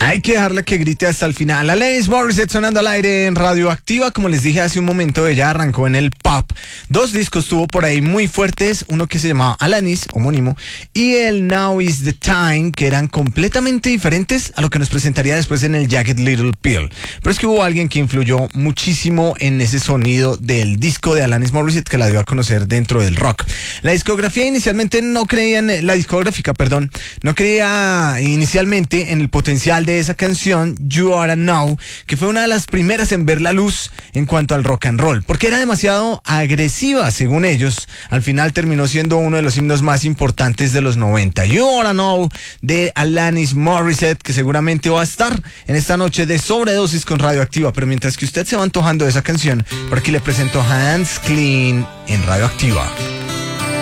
Hay que dejarle que grite hasta el final. Alanis Morissette sonando al aire en Radioactiva. Como les dije hace un momento, ella arrancó en el pop. 2 discos tuvo por ahí muy fuertes. Uno que se llamaba Alanis, homónimo, y el Now Is The Time, que eran completamente diferentes a lo que nos presentaría después en el Jagged Little Pill. Pero es que hubo alguien que influyó muchísimo en ese sonido del disco de Alanis Morissette, que la dio a conocer dentro del rock. La discografía inicialmente no creía en la discográfica, perdón, no creía inicialmente en el potencial de esa canción You Oughta Know, que fue una de las primeras en ver la luz en cuanto al rock and roll, porque era demasiado agresiva según ellos. Al final terminó siendo uno de los himnos más importantes de los 90. You Oughta Know de Alanis Morissette, que seguramente va a estar en esta noche de Sobredosis con Radioactiva. Pero mientras que usted se va antojando de esa canción, por aquí le presento Hands Clean en Radioactiva.